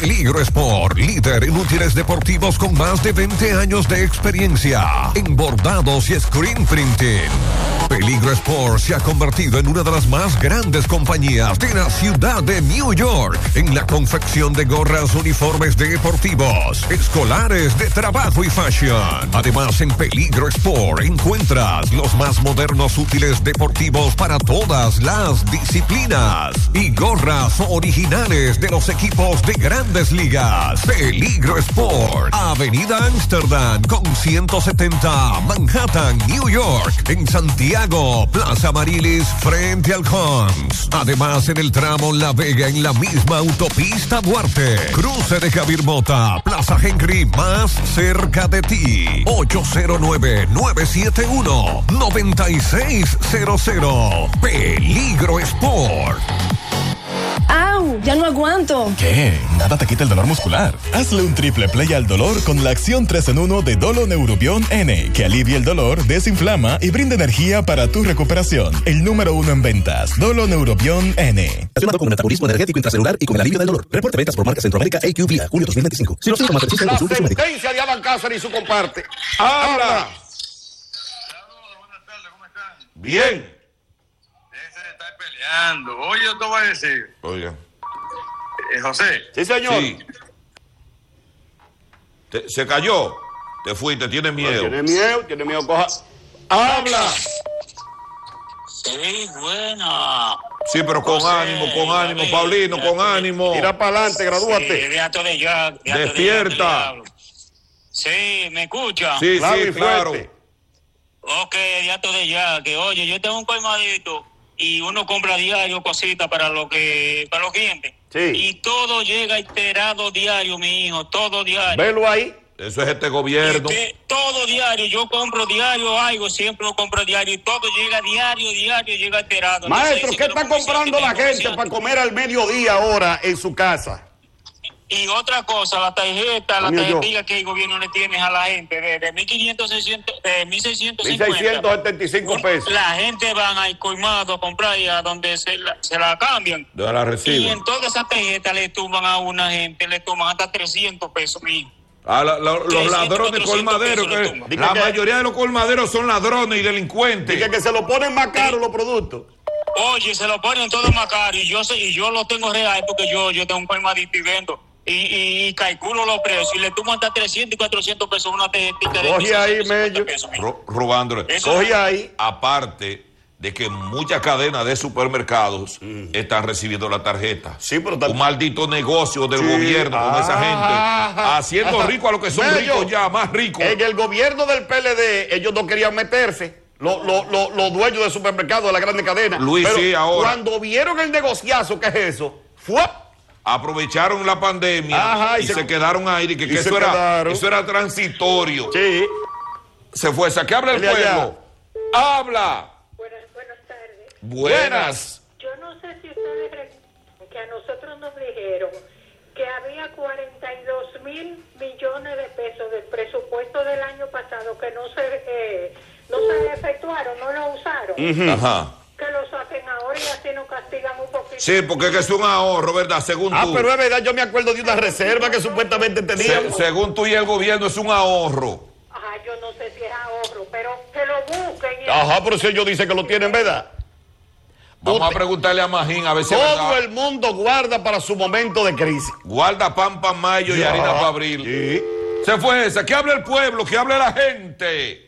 Peligro Sport, líder en útiles deportivos con más de 20 años de experiencia en bordados y screen printing. Peligro Sport se ha convertido en una de las más grandes compañías de la ciudad de New York en la confección de gorras, uniformes deportivos, escolares, de trabajo y fashion. Además, en Peligro Sport encuentras los más modernos útiles deportivos para todas las disciplinas y gorras originales de los equipos de Grandes Ligas. Peligro Sport, Avenida Amsterdam con 170 Manhattan, New York. En Santiago, Plaza Marilis frente al Hans. Además, en el tramo La Vega, en la misma autopista Duarte. Cruce de Javier Mota, Plaza Henry, más cerca de ti. 809-971-9600. Peligro Sport. ¡Au! ¡Ya no aguanto! ¿Qué? Nada te quita el dolor muscular. Hazle un triple play al dolor con la acción 3 en 1 de Dolo Neurobion N, que alivia el dolor, desinflama y brinda energía para tu recuperación. El número 1 en ventas, Dolo Neurobion N. Relacionado con el metabolismo energético intracelular y con el alivio del dolor. Reporte ventas por marca Centroamérica AQ julio 2025. Si los síntomas persisten, consulte su médico. La sentencia de Alan Cáceres y su comparte. ¡Habla! Buenas tardes, ¿cómo están? Bien. Dejen de estar peleando. Oye, yo te voy a decir. Oiga. José. Sí, señor. Sí. Se cayó. Te fuiste, tiene miedo. Tiene miedo, coja. ¡Habla! Sí, buena. Sí, pero con ánimo, Paulino, con ánimo. Tira para adelante, gradúate. Despierta. Sí, ¿me escucha? Sí, claro. Ok, diato de ya, que oye, yo tengo un colmadito y uno compra diario cositas para los clientes. Sí. Y todo llega alterado diario, mi hijo, todo diario. Velo ahí. Eso es este gobierno. Todo diario, yo compro diario algo, siempre lo compro diario y todo llega diario, llega alterado. Maestro, ¿qué está comprando la gente para comer al mediodía ahora en su casa? Y otra cosa, la tarjetita que el gobierno le tiene a la gente de 1.500, 1.650. 1.675 pesos. La gente van al colmado a comprar y a donde se la cambian. De la reciben. Y en toda esa tarjeta le tumban a una gente, le toman hasta 300 pesos, mijo. Los ladrones colmaderos, la mayoría de los colmaderos son ladrones y delincuentes. Y que se lo ponen más caro los productos. Oye, se lo ponen todo más caro y yo lo tengo real porque yo tengo un colmadito y vendo. Y calculo los precios y le tomo hasta 300 y 400 pesos una tarjetita de coge ahí, Mello. Robándole. Coge ahí. Aparte de que muchas cadenas de supermercados están recibiendo la tarjeta. Sí, pero un maldito negocio del gobierno con esa gente. Haciendo rico a los que son ricos ya, más ricos. En el gobierno del PLD, ellos no querían meterse. Los dueños de supermercados de la grande cadena. Luis, pero sí, ahora. Cuando vieron el negociazo, ¿qué es eso? ¡Fue! Aprovecharon la pandemia y se quedaron ahí y que eso era transitorio. Sí. Se fue. ¿Que habla el pueblo? ¡Habla! Buenas tardes. Buenas. Yo no sé si ustedes recuerdan que a nosotros nos dijeron que había 42.000 millones de pesos del presupuesto del año pasado que no se efectuaron, no lo usaron. Ajá. Que lo saquen ahora y así nos castigan un poquito. Sí, porque es un ahorro, ¿verdad? Según tú. Pero es verdad, yo me acuerdo de una reserva que supuestamente teníamos. Según tú y el gobierno es un ahorro. Ajá, yo no sé si es ahorro, pero que lo busquen. Pero si ellos dicen que lo tienen, ¿verdad? Vamos a preguntarle a Magín a ver si es verdad. Todo el mundo guarda para su momento de crisis. Guarda pan para mayo y harina para abril. Sí. Se fue esa. Que hable el pueblo, que hable la gente.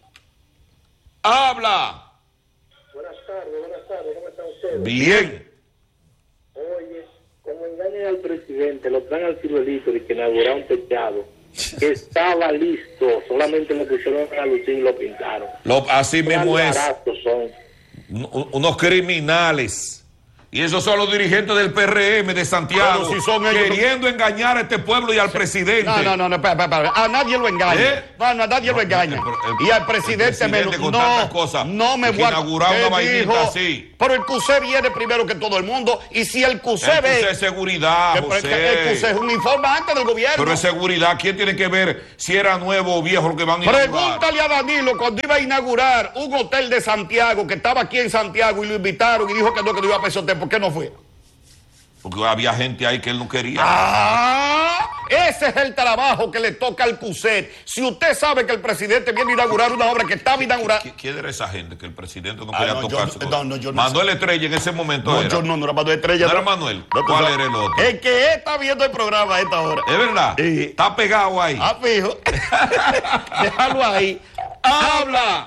Habla. Buenas tardes, ¿cómo están ustedes? Bien. Oye, como engañan al presidente, lo traen al ciruelito de que inauguró un techado que estaba listo, solamente le pusieron a lucir y lo pintaron. Así mismo es. Son unos criminales. Y esos son los dirigentes del PRM de Santiago, si son ellos, queriendo engañar a este pueblo y al presidente. No, espera. A nadie lo engaña. A nadie lo engaña. Y al presidente menos. No me voy a inaugurar una vainita así. Pero el CUSE viene primero que todo el mundo. Y si el CUSE ve. El CUSE es seguridad, José. El CUSE es un informante del gobierno. Pero es seguridad. ¿Quién tiene que ver si era nuevo o viejo lo que van a inaugurar? Pregúntale a Danilo cuando iba a inaugurar un hotel de Santiago, que estaba aquí en Santiago y lo invitaron y dijo que no iba a peso hotel. ¿Por qué no fue? Porque había gente ahí que él no quería. Ese es el trabajo que le toca al CUSET. Si usted sabe que el presidente viene a inaugurar una obra que estaba inaugurada. ¿Quién era esa gente que el presidente no quería tocarse? Manuel Estrella en ese momento era. No era Manuel Estrella. ¿No era Manuel? ¿Cuál era el otro? El que está viendo el programa a esta hora. ¿Es verdad? Sí. Está pegado ahí. Fijo. Déjalo ahí. ¡Habla!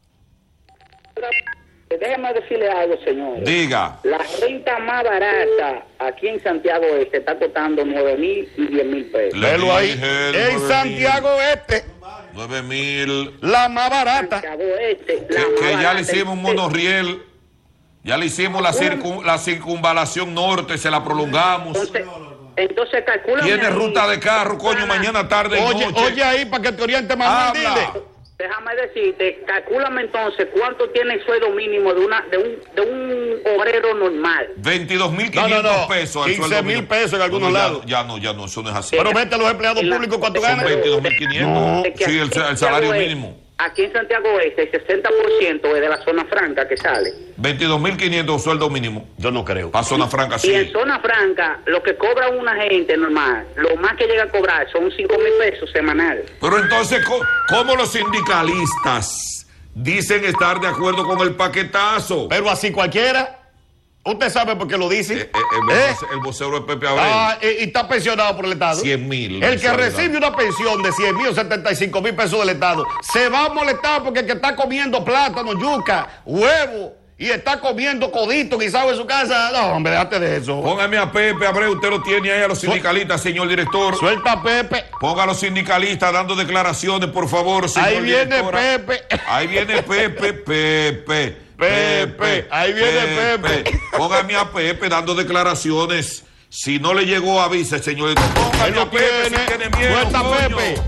Déjeme decirle algo, señor. Diga. La renta más barata aquí en Santiago Este está costando 9,000 y 10,000 pesos. Léelo ahí. En Santiago Este. 9,000. La más barata. Que ya le hicimos un monorriel. Ya le hicimos la circunvalación norte, se la prolongamos. Entonces calcula. Tiene ruta de carro, coño, mañana, tarde, noche. Oye ahí para que te oriente más. Dile. Déjame decirte, calcúlame entonces cuánto tiene el sueldo mínimo de un obrero normal. 22,500 pesos. 15,000 pesos en algunos lados. Ya no, eso no es así. Pero vete a los empleados públicos, ¿cuánto ganan? 22,500. Sí, el salario mínimo. Aquí en Santiago Este, el 60% es de la zona franca que sale. 22,500 sueldo mínimo. Yo no creo. Para zona franca, sí. Y en zona franca, lo que cobra una gente normal, lo más que llega a cobrar son 5,000 pesos semanal. Pero entonces, ¿cómo los sindicalistas dicen estar de acuerdo con el paquetazo? Pero así cualquiera. ¿Usted sabe por qué lo dice? El vocero de Pepe Abreu. Y está pensionado por el Estado. 100,000. El que recibe una pensión de 100,000 o 75,000 pesos del Estado se va a molestar porque el que está comiendo plátano, yuca, huevo y está comiendo codito guisado en su casa. No, hombre, déjate de eso. Póngame a Pepe Abreu, usted lo tiene ahí a los sindicalistas, señor director. Suelta a Pepe. Ponga a los sindicalistas dando declaraciones, por favor, señor director. Ahí viene Pepe. Ahí viene Pepe. Póngame a Pepe dando declaraciones. Si no le llegó, avise, señor. Póngame a Pepe si tiene miedo. Suelta a Pepe.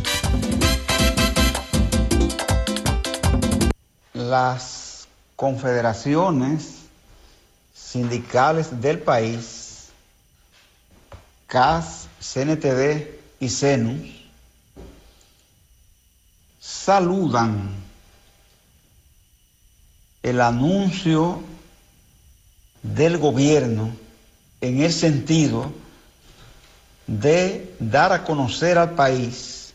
Las confederaciones sindicales del país, CAS, CNTD y CENU, saludan el anuncio del gobierno en el sentido de dar a conocer al país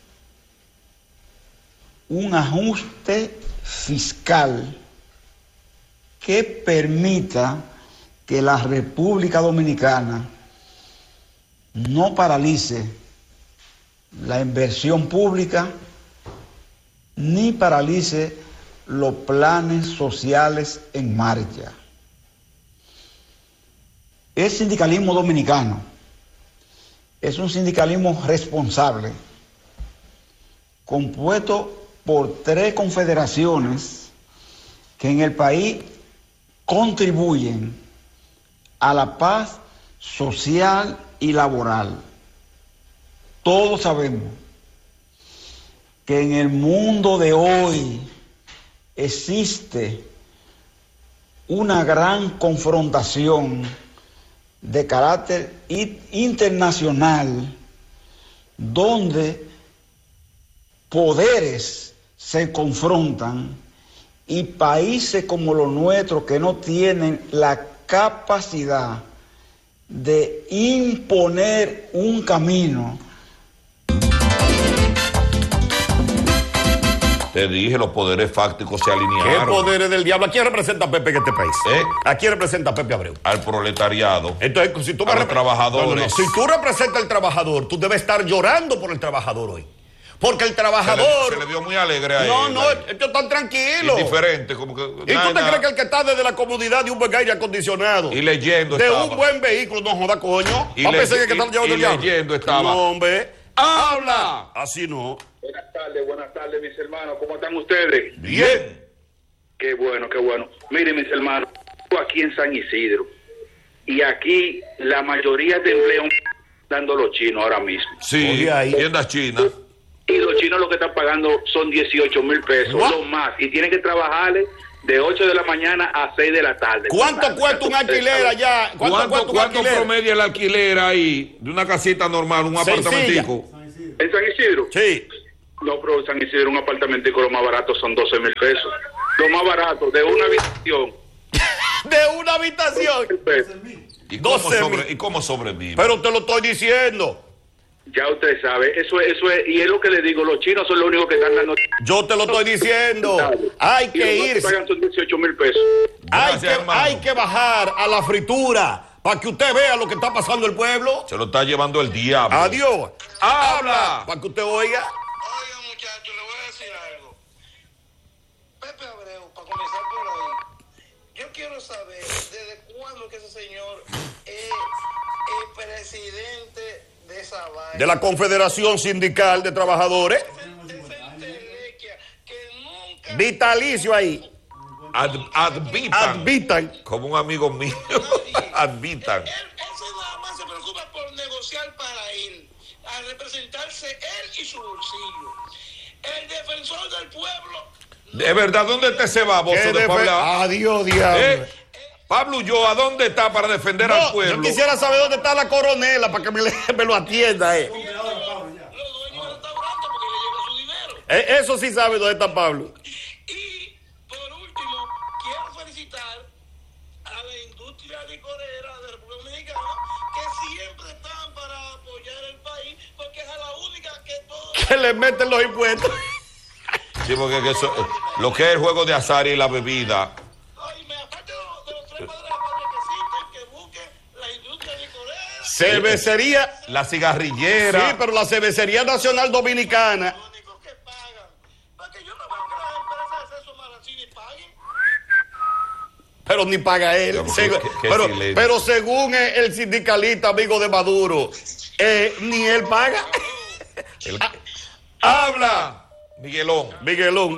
un ajuste fiscal que permita que la República Dominicana no paralice la inversión pública ni paralice los planes sociales en marcha. El sindicalismo dominicano es un sindicalismo responsable, compuesto por 3 confederaciones que en el país contribuyen a la paz social y laboral. Todos sabemos que en el mundo de hoy existe una gran confrontación de carácter internacional donde poderes se confrontan y países como los nuestros que no tienen la capacidad de imponer un camino. Te dije, los poderes fácticos se alinearon. ¿Qué poderes del diablo? ¿A quién representa Pepe en este país? ¿A quién representa Pepe Abreu? Al proletariado. Entonces, si tú a los trabajadores. Si tú representas al trabajador, tú debes estar llorando por el trabajador hoy. Porque el trabajador... Se le vio muy alegre a él. No, ellos están tranquilos. Indiferente, como que... ¿Y tú te crees que el que está desde la comodidad de un buen aire acondicionado? Y leyendo de estaba. Un buen vehículo, no joda, coño. Y leyendo estaba. No, hombre. ¡Habla! Así no. Buenas tardes, mis hermanos. ¿Cómo están ustedes? Bien. Qué bueno, qué bueno. Miren, mis hermanos, aquí en San Isidro, y aquí la mayoría de empleos dando los chinos ahora mismo. Sí, tiendas chinas. Y los chinos lo que están pagando son 18,000 pesos, lo más. Y tienen que trabajarle de 8 de la mañana a 6 de la tarde. ¿Cuánto cuesta un alquiler allá? ¿Cuánto promedia el alquiler ahí de una casita normal, un apartamentico? ¿En San Isidro? Sí. No, pero San Isidro, un apartamentico, lo más barato son 12,000 pesos. Lo más barato, de una habitación. ¿De una habitación? ¿Y 12.000. cómo sobrevive? Pero te lo estoy diciendo. Ya usted sabe, eso es, y es lo que le digo, los chinos son los únicos que están dando. Yo te lo estoy diciendo. Hay que ir. Pagan sus 18,000 pesos. Hay que bajar a la fritura para que usted vea lo que está pasando el pueblo. Se lo está llevando el diablo. Adiós. Habla. Para que usted oiga. Oiga, muchachos, le voy a decir algo. Pepe Abreu, para comenzar por ahí, yo quiero saber desde cuándo que ese señor es el presidente de esa vaina. De la Confederación Sindical de Trabajadores. Vitalicio ahí. Advitan. Como un amigo mío. Advitan. Él nada más se preocupa por negociar para él, a representarse él y su bolsillo. El defensor del pueblo. De verdad, ¿dónde está ese baboso de Pablo? Adiós, diablo. Pablo Ulloa, ¿dónde está para defender al pueblo? Yo quisiera saber dónde está la coronela para que me lo atienda. Eso sí sabe dónde está Pablo. Y por último, quiero felicitar a la industria licorera de la República Dominicana, que siempre están para apoyar el país, porque es a la única que todo... Que le meten los impuestos. Sí, porque eso, lo que es el juego de azar y la bebida. Cervecería. La cigarrillera. Sí, pero la Cervecería Nacional Dominicana. Pero ni paga él. Pero según el sindicalista amigo de Maduro, ni él paga. Habla, Miguelón.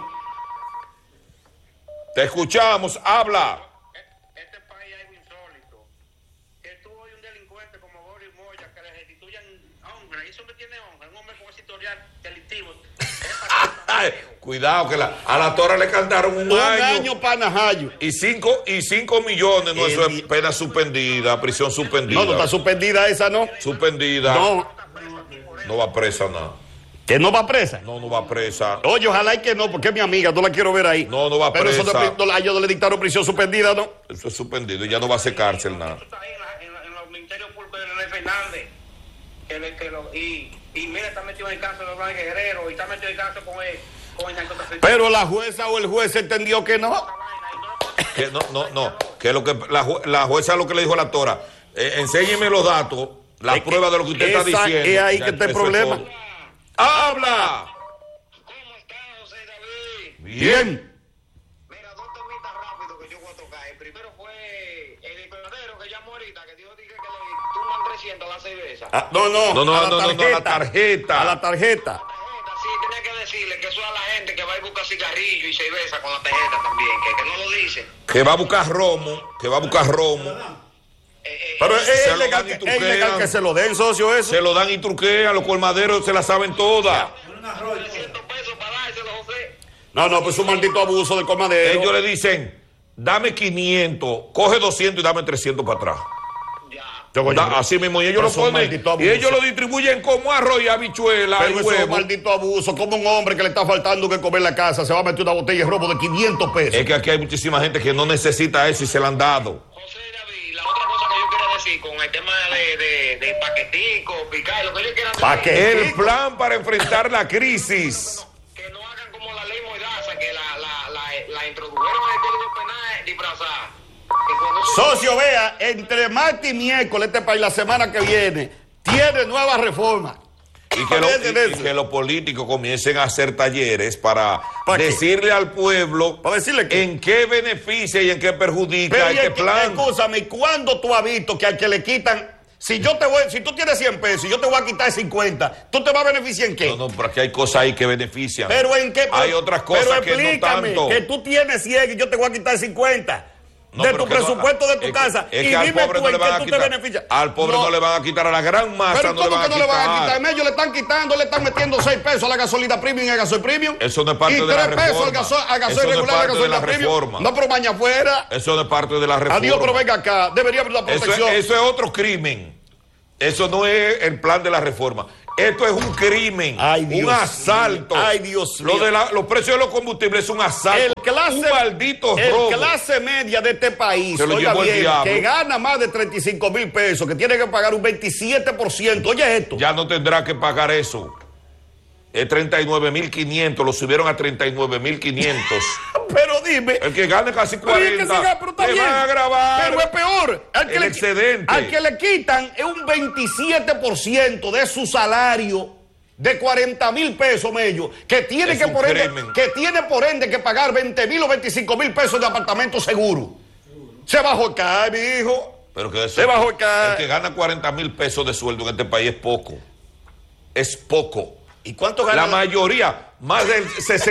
Te escuchamos, habla. Este país es algo insólito. Que tú hoy un delincuente como Boris Moya, que le restituyan honra. Y eso me tiene honra. Un hombre con ese historial delictivo. Cuidado, que a la Tora le cantaron un año panajayo. Y 5 millones, no, eso es pena suspendida, prisión suspendida. No está suspendida esa, ¿no? Suspendida. No va presa nada. ¿Que no va presa? No va presa. Oye, ojalá y que no, porque es mi amiga, no la quiero ver ahí. No va pero presa. Pero a ellos no le dictaron prisión suspendida, ¿no? Eso es suspendido y ya no va a ser cárcel nada. En los ministerios públicos de Leonel Fernández. Y mira, está metido en el caso de Blanca Guerrero y está metido en el caso con el narcotraficante. Pero la jueza o el juez entendió que no. Que no. Que lo que la jueza lo que le dijo a la Tora, enséñeme los datos, las pruebas de lo que usted está diciendo. Es ahí que está el problema. ¡Habla! ¿Cómo está, José David? Bien. Mira, dos temitas rápidos que yo voy a tocar. El primero fue el empleadero que llamó ahorita, que dijo que le tumban 300 a la cerveza. A la tarjeta. Sí, tenía que decirle que eso es a la gente que va a buscar cigarrillo y cerveza con la tarjeta también, que no lo dice. Que va a buscar romo. Pero es legal que se lo den, socio, eso. Se lo dan y truquean, los colmaderos se la saben todas. No, pues es un maldito abuso del colmadero. Ellos le dicen, dame 500, coge 200 y dame 300 para atrás. Así mismo, y ellos lo ponen, y ellos lo distribuyen como arroz y habichuela. Pero eso es un maldito abuso. Como un hombre que le está faltando que comer en la casa se va a meter una botella de robo de 500 pesos. Es que aquí hay muchísima gente que no necesita eso y se la han dado. José David, la otra cosa que yo quiero decir con el tema de paquetico, picar, lo que yo quiero decir. El plan para enfrentar la crisis. Que no hagan como la ley Mordaza, que la introdujeron en el Código Penal disfrazada. Socio, vea, entre martes y miércoles este país la semana que viene tiene nuevas reformas. Y que los políticos comiencen a hacer talleres para decirle al pueblo en qué beneficia y en qué perjudica este plan. Escúchame, ¿cuándo tú has visto que al que le quitan, si tú tienes 100 pesos y yo te voy a quitar 50, ¿tú te vas a beneficiar en qué? No, pero aquí hay cosas ahí que benefician. ¿Pero en qué? Hay otras cosas que no tanto. Que tú tienes 100 y yo te voy a quitar 50. De tu presupuesto de tu casa. Y dime tú en qué tú te beneficias. Al pobre no le van a quitar, a la gran masa. Pero ¿cómo que no le van a quitar? Ellos le están quitando, le están metiendo 6 pesos a la gasolina premium y a gasoil premium. Eso no es parte de la reforma. Y 3 pesos al gasoil regular y a gasolina premium. No, pero mañana afuera. Eso no es parte de la reforma. Adiós, pero venga acá. Debería haber una protección. Eso es otro crimen. Eso no es el plan de la reforma. Esto es un crimen, un asalto. Ay, Dios mío. Los precios de los combustibles es un asalto. Un maldito robo. El clase media de este país, se lo llevó el diablo, que gana más de 35,000 pesos, que tiene que pagar un 27%. Oye esto. Ya no tendrá que pagar eso. Es 39,500, lo subieron a 39,500. Pero dime. El que gane casi 40, le van a grabar. Pero es peor. El excedente. Al que le quitan es un 27% de su salario de 40,000 pesos, Mello, que tiene por ende que pagar 20,000 o 25,000 pesos de apartamento seguro. Se bajó acá, mi hijo. Pero que eso, se bajó acá. El que gana 40,000 pesos de sueldo en este país es poco. Es poco. ¿Y cuánto gana? La mayoría, más del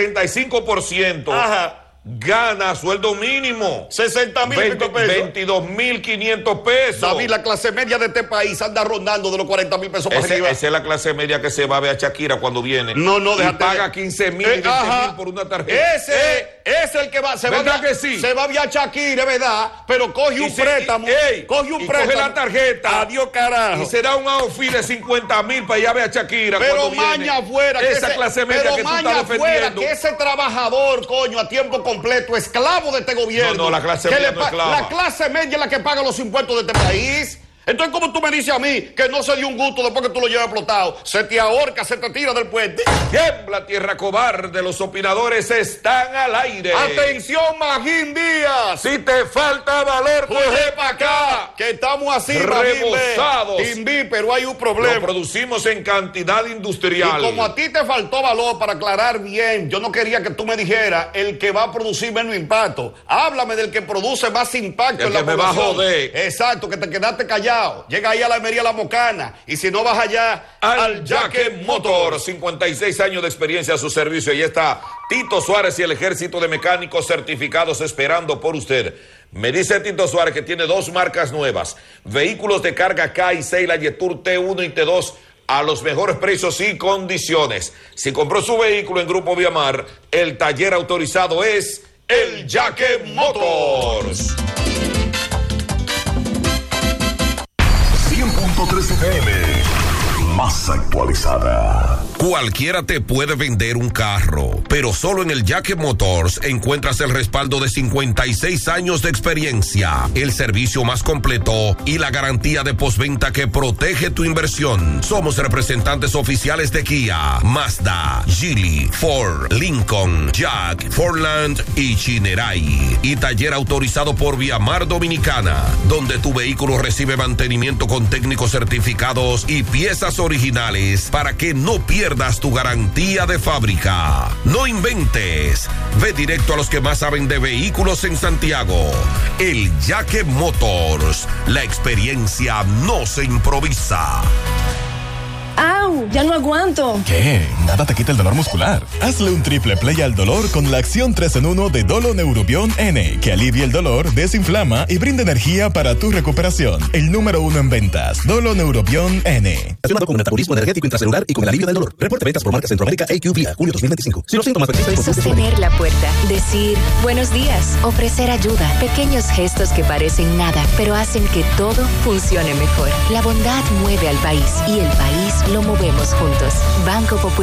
65%. Ajá. Gana sueldo mínimo 60,000 pesos. 22,500 pesos. David, la clase media de este país anda rondando de los 40,000 pesos para arriba. Esa es la clase media que se va a ver a Shakira cuando viene. No, déjate. Y paga 15,000 y 20,000 por una tarjeta. Ese es el que va. Se va a ver a Shakira, ¿verdad? Pero coge un préstamo. Coge la tarjeta. Adiós, carajo. Y se da un outfit de 50,000 para ir a ver a Shakira. Pero maña afuera. Esa clase media que tú estás defendiendo. Que ese trabajador, coño, a tiempo completo, esclavo de este gobierno. No, la clase media no es esclava. La clase media es la que paga los impuestos de este país. Entonces, ¿cómo tú me dices a mí que no se dio un gusto después que tú lo llevas explotado? Se te ahorca, se te tira del puente. Tiembla, tierra cobarde, los opinadores están al aire. Atención, Magín Díaz. Si te falta valor, coge para acá. Que estamos así, rebosados. Pero hay un problema. Lo producimos en cantidad industrial. Y como a ti te faltó valor, para aclarar bien, yo no quería que tú me dijeras el que va a producir menos impacto. Háblame del que produce más impacto en la población. Me va a joder. Exacto, que te quedaste callado. Llega ahí a la Almería La Mocana. Y si no vas allá, al Jaque Motor. 56 años de experiencia a su servicio. Ahí está Tito Suárez y el ejército de mecánicos certificados esperando por usted. Me dice Tito Suárez que tiene 2 marcas nuevas. Vehículos de carga K6, la Yetur T1 y T2 a los mejores precios y condiciones. Si compró su vehículo en Grupo Viamar, el taller autorizado es el Jaque Motors. 100.3 FM, más actualizada. Cualquiera te puede vender un carro, pero solo en el Jaque Motors encuentras el respaldo de 56 años de experiencia, el servicio más completo y la garantía de postventa que protege tu inversión. Somos representantes oficiales de Kia, Mazda, Geely, Ford, Lincoln, Jack, Fordland y Chinerai. Y taller autorizado por Viamar Dominicana, donde tu vehículo recibe mantenimiento con técnicos certificados y piezas originales para que no pierdas tu garantía de fábrica. No inventes. Ve directo a los que más saben de vehículos en Santiago. El Jaque Motors. La experiencia no se improvisa. ¡Au! Ya no aguanto. ¿Qué? Nada te quita el dolor muscular. Hazle un triple play al dolor con la acción 3 en 1 de Dolo Neurobion N, que alivia el dolor, desinflama y brinda energía para tu recuperación. El número 1 en ventas. Dolo Neurobion N. Relacionado con el metabolismo energético intracelular y con el alivio del dolor. Reporte ventas por marca Centroamérica AQ julio 2025. Si los síntomas persisten, sostener la puerta, decir buenos días, ofrecer ayuda, pequeños gestos que parecen nada, pero hacen que todo funcione mejor. La bondad mueve al país y el país lo movemos juntos. Banco Popular.